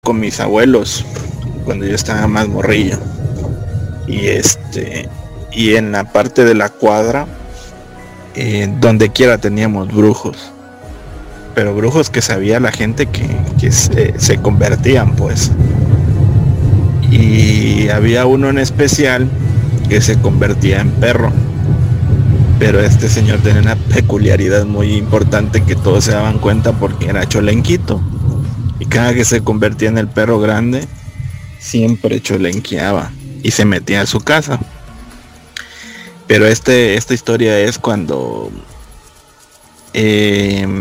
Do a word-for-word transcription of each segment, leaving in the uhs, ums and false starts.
con mis abuelos cuando yo estaba más morrillo. Y este, y en la parte de la cuadra, eh, donde quiera teníamos brujos. Pero brujos que sabía la gente que, que se, se convertían, pues. Y había uno en especial que se convertía en perro. Pero este señor tenía una peculiaridad muy importante que todos se daban cuenta porque era cholenquito. Y cada que se convertía en el perro grande, siempre cholenqueaba y se metía a su casa. Pero este, esta historia es cuando eh,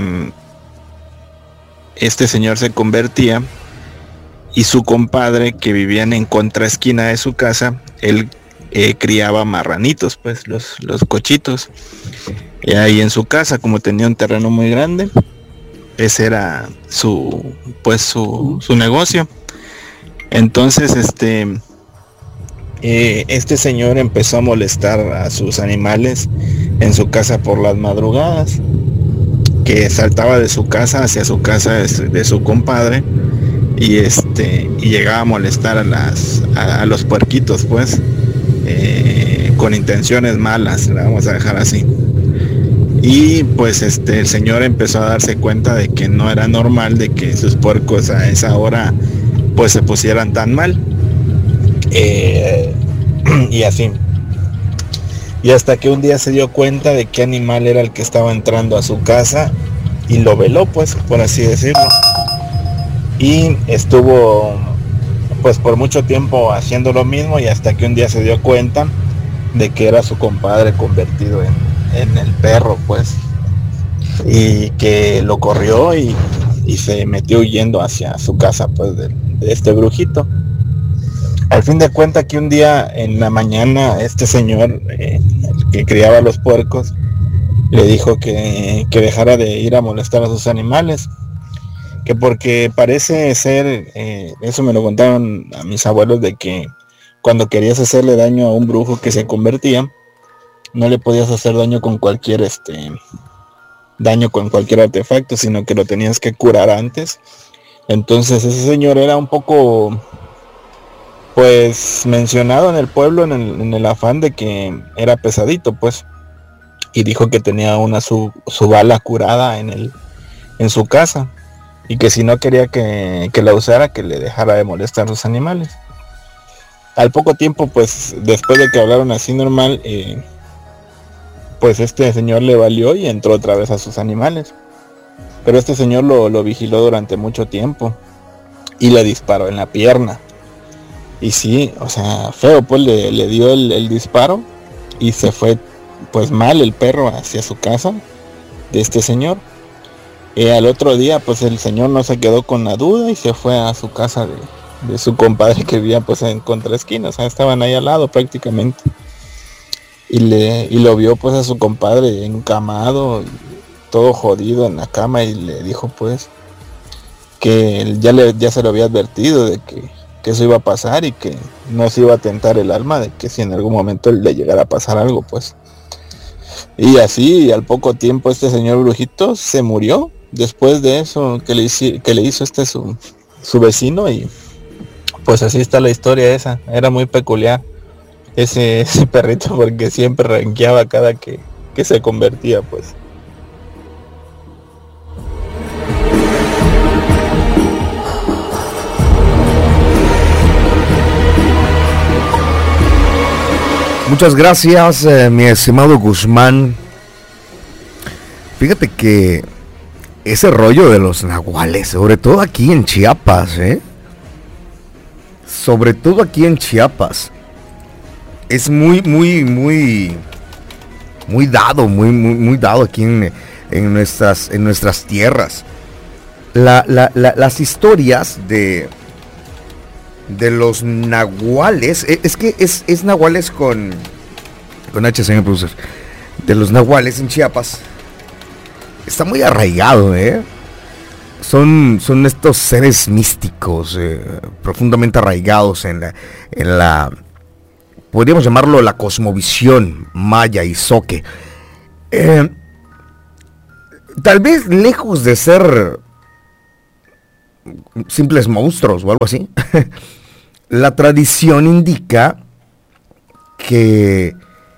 este señor se convertía y su compadre, que vivían en contraesquina de su casa, él eh, criaba marranitos, pues los, los cochitos. Y ahí en su casa, como tenía un terreno muy grande, ese era su, pues su, su negocio. Entonces, este, eh, este señor empezó a molestar a sus animales en su casa por las madrugadas, que saltaba de su casa hacia su casa de su, de su compadre, y este, y llegaba a molestar a las, a, a los puerquitos, pues, eh, con intenciones malas, la vamos a dejar así. Y pues este el señor empezó a darse cuenta de que no era normal de que sus puercos a esa hora pues se pusieran tan mal, eh, y así, y hasta que un día se dio cuenta de qué animal era el que estaba entrando a su casa y lo veló, pues, por así decirlo, y estuvo pues por mucho tiempo haciendo lo mismo, y hasta que un día se dio cuenta de que era su compadre convertido en, en el perro, pues, y que lo corrió y, y se metió huyendo hacia su casa, pues, de, de este brujito. Al fin de cuentas, que un día en la mañana este señor, eh, el que criaba los puercos, le dijo que, que dejara de ir a molestar a sus animales, que porque parece ser, eh, eso me lo contaron a mis abuelos, de que cuando querías hacerle daño a un brujo que se convertía, no le podías hacer daño con cualquier este daño con cualquier artefacto, sino que lo tenías que curar antes. Entonces ese señor era un poco pues mencionado en el pueblo en el, en el afán de que era pesadito, pues, y dijo que tenía una su, su bala curada en el en su casa, y que si no quería que, que la usara, que le dejara de molestar a los animales. Al poco tiempo, pues, después de que hablaron así normal, eh, pues este señor le valió y entró otra vez a sus animales. Pero este señor lo, lo vigiló durante mucho tiempo y le disparó en la pierna. Y sí, o sea, feo, pues le, le dio el, el disparo y se fue pues mal el perro hacia su casa de este señor. Y al otro día, pues el señor no se quedó con la duda y se fue a su casa de, de su compadre, que vivía pues en contraesquina, o sea, estaban ahí al lado prácticamente. Y le y lo vio pues a su compadre encamado, todo jodido en la cama, y le dijo pues que él ya le ya se lo había advertido de que, que eso iba a pasar, y que no se iba a tentar el alma de que si en algún momento le llegara a pasar algo, pues. Y así, al poco tiempo, este señor brujito se murió después de eso que le hizo, que le hizo este su, su vecino. Y pues así está la historia esa. Era muy peculiar ese, ese perrito, porque siempre renqueaba cada que, que se convertía, pues. Muchas gracias, eh, mi estimado Guzmán. Fíjate que ese rollo de los nahuales, sobre todo aquí en Chiapas, ¿eh? Sobre todo aquí en Chiapas, es muy, muy, muy, muy dado, muy, muy, muy dado aquí en, en nuestras, en nuestras tierras. La, la, la, las historias de de los nahuales, es que es, es nahuales con con H, señor profesor, de los nahuales en Chiapas, está muy arraigado, ¿eh? Son, son estos seres místicos, eh, profundamente arraigados en la, en la, podríamos llamarlo la cosmovisión maya y zoque. Eh, tal vez lejos de ser simples monstruos o algo así. La tradición indica que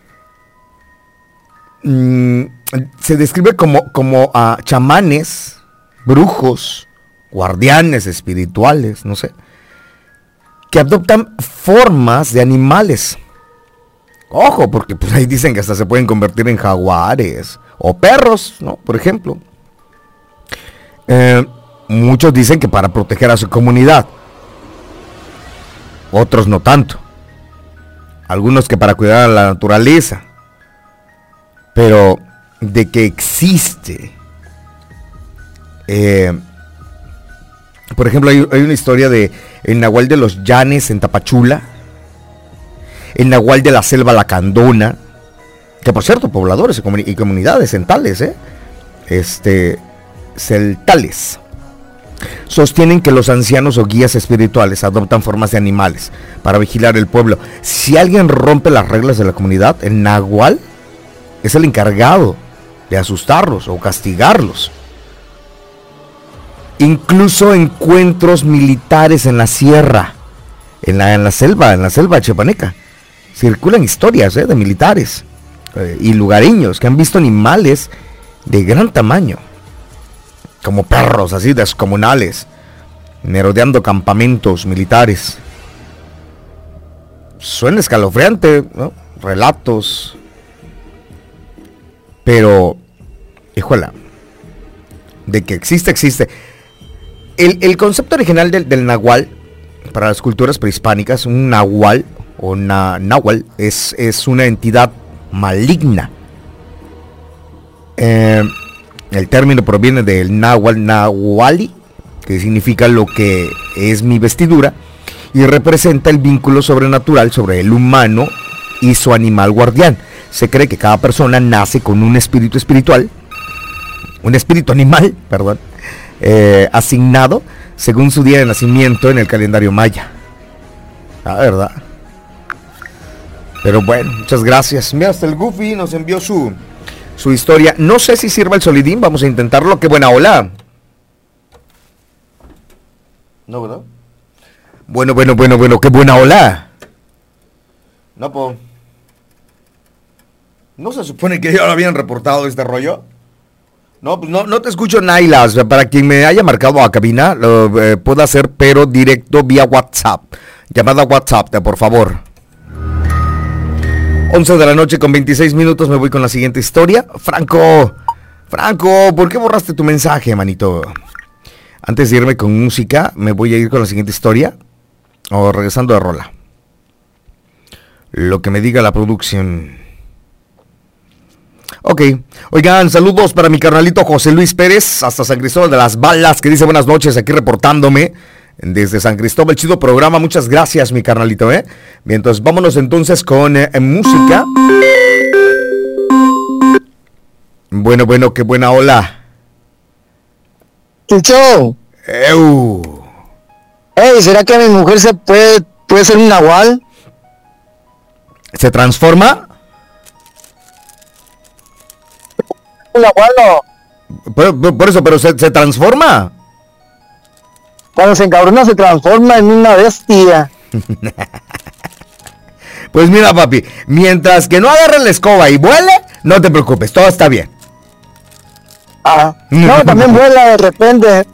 mmm, se describe como, como a uh, chamanes, brujos, guardianes espirituales, no sé, que adoptan formas de animales. Ojo, porque pues ahí dicen que hasta se pueden convertir en jaguares o perros, ¿no? Por ejemplo. Eh, muchos dicen que para proteger a su comunidad. Otros no tanto. Algunos que para cuidar a la naturaleza. Pero de que existe. Eh, por ejemplo, hay, hay una historia de el Nahual de los Llanes en Tapachula. El Nahual de la Selva Lacandona. Que por cierto, pobladores y, comuni- y comunidades centales, ¿eh? Este, celtales. Sostienen que los ancianos o guías espirituales adoptan formas de animales para vigilar el pueblo. Si alguien rompe las reglas de la comunidad, el Nahual es el encargado de asustarlos o castigarlos. Incluso encuentros militares en la sierra, en la, en la selva, en la selva chiapaneca, circulan historias ¿eh? de militares eh, y lugareños que han visto animales de gran tamaño, como perros así descomunales, merodeando campamentos militares. Suena escalofriante, ¿no? Relatos. Pero, híjole, de que existe, existe. El, el concepto original del, del Nahual, para las culturas prehispánicas, un Nahual o na, Nahual es, es una entidad maligna. Eh, el término proviene del Nahual, Nahuali, que significa lo que es mi vestidura, y representa el vínculo sobrenatural sobre el humano y su animal guardián. Se cree que cada persona nace con un espíritu espiritual, un espíritu animal, perdón, eh, asignado según su día de nacimiento en el calendario maya. La verdad. Pero bueno, muchas gracias. Mira, hasta el Goofy nos envió su, su historia. No sé si sirva el solidín, vamos a intentarlo. Qué buena ola. No, ¿verdad? Bueno, bueno, bueno, bueno, qué buena ola. No, po. ¿No se supone que ya lo habían reportado este rollo? No, pues no, no te escucho, Naila. O sea, para quien me haya marcado a cabina, lo eh, puedo hacer, pero directo vía WhatsApp. Llamada WhatsApp, por favor. once de la noche con veintiséis minutos, me voy con la siguiente historia. Franco, Franco, ¿por qué borraste tu mensaje, manito? Antes de irme con música, me voy a ir con la siguiente historia. O regresando a rola. Lo que me diga la producción. Ok, oigan, saludos para mi carnalito José Luis Pérez, hasta San Cristóbal de las Balas, que dice buenas noches, aquí reportándome desde San Cristóbal. Chido programa, muchas gracias, mi carnalito, ¿eh? Bien, entonces vámonos entonces con eh, música. Bueno, bueno, qué buena ola. Chucho. Eu. Hey, ¿será que mi mujer se puede, puede ser un nahual? ¿Se transforma? Un nahual no. Por, por, por eso, pero se, se transforma. Cuando se encabrona se transforma en una bestia. Pues mira, papi, mientras que no agarre la escoba y vuele, no te preocupes, todo está bien. Ah, no, también vuela de repente.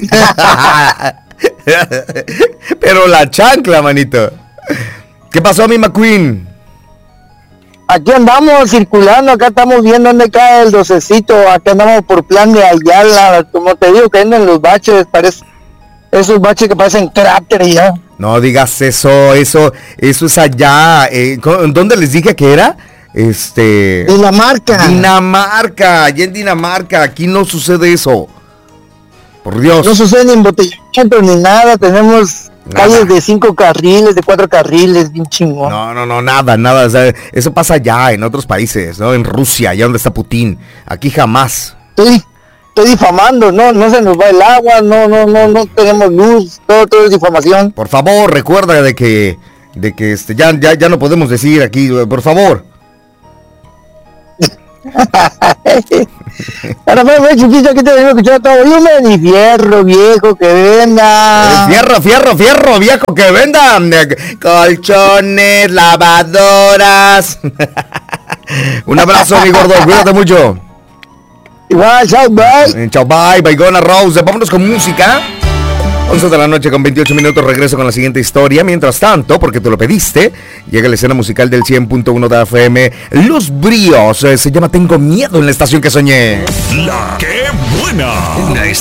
Pero la chancla, manito. ¿Qué pasó, mi McQueen? Aquí andamos circulando, acá estamos viendo dónde cae el docecito, acá andamos por plan de Ayala, como te digo, que andan los baches, parece, esos baches que parecen cráteres ya. No digas eso, eso, eso es allá. Eh, ¿Dónde les dije que era? Este... Dinamarca. Dinamarca, allá en Dinamarca, aquí no sucede eso. Por Dios. No sucede ni embotellamiento ni nada, tenemos nada. Calles de cinco carriles, de cuatro carriles, bien chingón. No, no, no, nada, nada, o sea, eso pasa allá, en otros países, ¿no? En Rusia, allá donde está Putin, aquí jamás. Estoy, estoy difamando, no, no se nos va el agua, no, no, no, no tenemos luz, todo, todo es difamación. Por favor, recuerda de que, de que este, ya, ya, ya no podemos decir aquí, por favor. Ahora pues, chiquito, aquí te vengo a escuchar todo volumen y fierro viejo que venda. Eh, fierro, fierro, fierro viejo que venda. Colchones, lavadoras. Un abrazo, mi gordo, cuídate mucho. Igual, chao, bye. Eh, chao, bye, Baigona Rose. Vámonos con música. once de la noche con veintiocho minutos, regreso con la siguiente historia. Mientras tanto, porque tú lo pediste, llega la escena musical del cien punto uno de F M, Los Bríos. Eh, se llama Tengo Miedo en la estación que soñé. La que buena. Una